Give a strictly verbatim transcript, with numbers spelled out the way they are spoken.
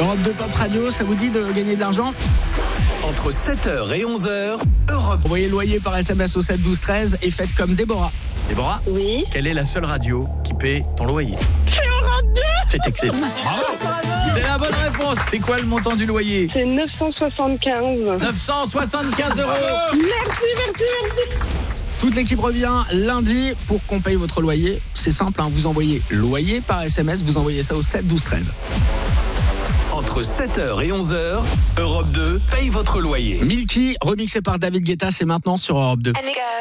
Europe deux Pop Radio, ça vous dit de gagner de l'argent ? Entre sept heures et onze heures, Europe. Envoyez le loyer par S M S au sept douze treize et faites comme Déborah. Déborah, Oui. quelle est la seule radio qui paie ton loyer ? C'est Europe deux. C'est excellent. Bravo. C'est la bonne réponse. C'est quoi le montant du loyer ? C'est neuf cent soixante-quinze. neuf cent soixante-quinze euros. Merci, merci, merci. Toute l'équipe revient lundi pour qu'on paye votre loyer. C'est simple, hein, vous envoyez loyer par S M S, vous envoyez ça au sept douze treize. Entre sept heures et onze heures, Europe deux paye votre loyer. Milky, remixé par David Guetta, c'est maintenant sur Europe deux. And it goes.